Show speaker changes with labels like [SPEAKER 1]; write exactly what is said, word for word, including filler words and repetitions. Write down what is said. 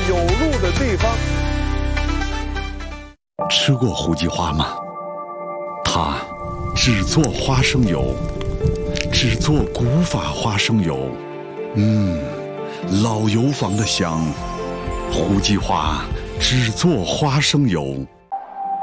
[SPEAKER 1] 有路的地方。
[SPEAKER 2] 吃过胡姬花吗？它只做花生油，只做古法花生油。嗯，老油坊的香。胡姬花只做花生油。